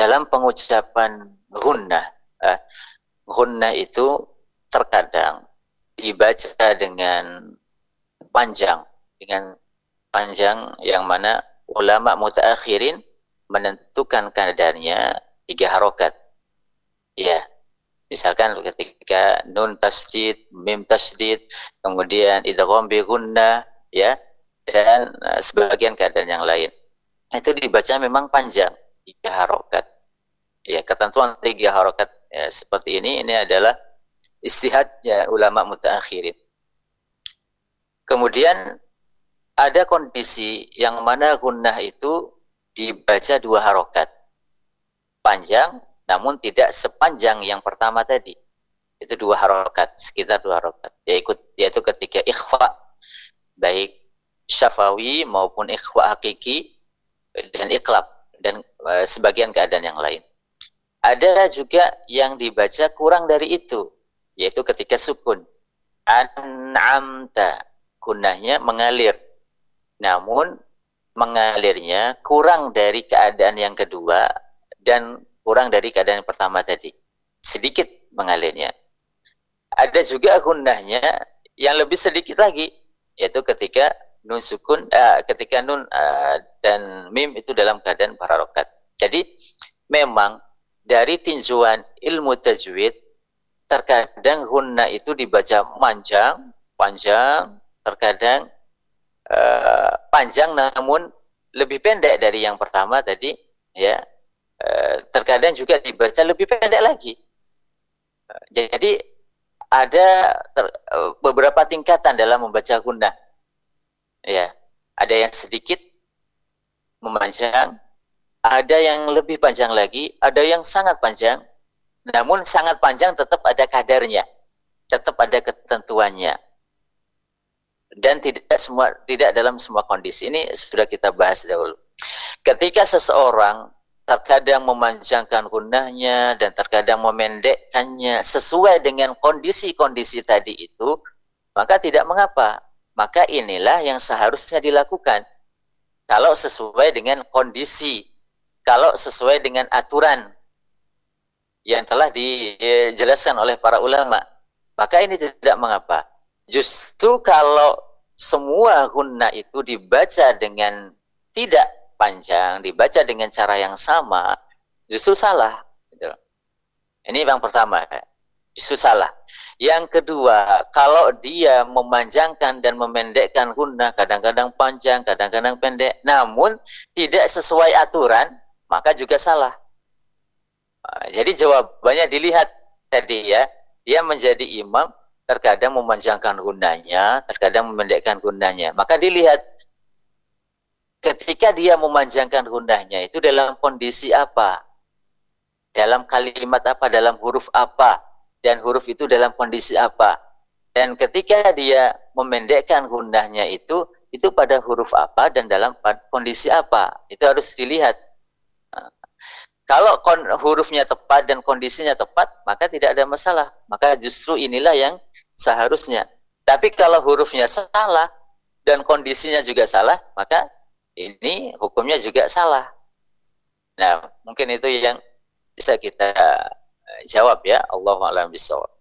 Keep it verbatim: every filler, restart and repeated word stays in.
dalam pengucapan gunnah, eh, gunnah itu terkadang dibaca dengan panjang, dengan panjang yang mana ulama mutaakhirin menentukan kadarnya tiga harokat. Ya, misalkan ketika nun tasdid, mim tasdid, kemudian idgham bi gunnah, ya, dan uh, sebagian keadaan yang lain. Itu dibaca memang panjang, tiga harokat. Ya, ketentuan tiga harokat ya, seperti ini, ini adalah istihadnya ulama mutaakhirin. Kemudian ada kondisi yang mana gunnah itu dibaca dua harokat, panjang, namun tidak sepanjang yang pertama tadi. Itu dua harokat, sekitar dua harokat. Yaitu, yaitu ketika ikhfa, baik syafawi maupun ikhfa hakiki, dan iqlab, dan e, sebagian keadaan yang lain. Ada juga yang dibaca kurang dari itu, yaitu ketika sukun. An'amta, gunnahnya mengalir. Namun mengalirnya kurang dari keadaan yang kedua dan kurang dari keadaan yang pertama tadi. Sedikit mengalirnya. Ada juga gunnahnya yang lebih sedikit lagi, yaitu ketika nun sukun, uh, ketika nun uh, dan mim itu dalam keadaan berharokat. Jadi memang dari tinjauan ilmu tajwid, terkadang gunnah itu dibaca panjang, panjang, terkadang uh, panjang namun lebih pendek dari yang pertama tadi, ya. Uh, terkadang juga dibaca lebih pendek lagi. Uh, jadi ada ter, uh, beberapa tingkatan dalam membaca gunnah. Ya, ada yang sedikit memanjang, ada yang lebih panjang lagi, ada yang sangat panjang. Namun sangat panjang tetap ada kadarnya, tetap ada ketentuannya. Dan tidak semua, tidak dalam semua kondisi. Ini sudah kita bahas dahulu. Ketika seseorang terkadang memanjangkan gunnahnya dan terkadang memendekkannya sesuai dengan kondisi-kondisi tadi itu, maka tidak mengapa. Maka inilah yang seharusnya dilakukan. Kalau sesuai dengan kondisi, kalau sesuai dengan aturan yang telah dijelaskan oleh para ulama, maka ini tidak mengapa. Justru kalau semua gunnah itu dibaca dengan tidak panjang, dibaca dengan cara yang sama, justru salah. Ini yang pertama, justru salah. Yang kedua, kalau dia memanjangkan dan memendekkan gunnah, kadang-kadang panjang, kadang-kadang pendek, namun tidak sesuai aturan, maka juga salah. Jadi jawabannya dilihat tadi ya, dia menjadi imam, terkadang memanjangkan gunnahnya, terkadang memendekkan gunnahnya. Maka dilihat ketika dia memanjangkan gunnahnya itu dalam kondisi apa, dalam kalimat apa, dalam huruf apa, dan huruf itu dalam kondisi apa. Dan ketika dia memendekkan gunnahnya itu, itu pada huruf apa dan dalam kondisi apa. Itu harus dilihat. Nah, kalau hurufnya tepat dan kondisinya tepat, maka tidak ada masalah. Maka justru inilah yang seharusnya. Tapi kalau hurufnya salah dan kondisinya juga salah, maka ini hukumnya juga salah. Nah, mungkin itu yang bisa kita jawab ya. Allahu a'lam bishawab.